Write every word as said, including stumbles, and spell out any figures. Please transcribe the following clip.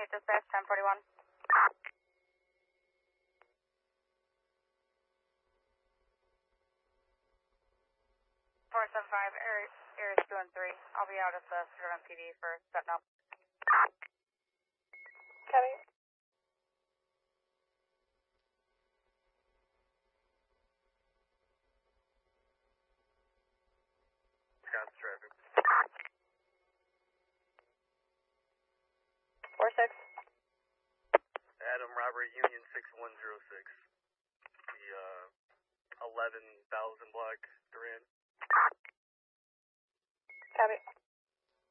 eight, dispatch, ten forty-one. four seven five, Aries, Aries two and three. I'll be out at the Suburban P D for setting up. Copy. Scott's traffic. four six. Adam, Robert, Union six one zero six. The uh, eleven thousand block, Duran. Copy.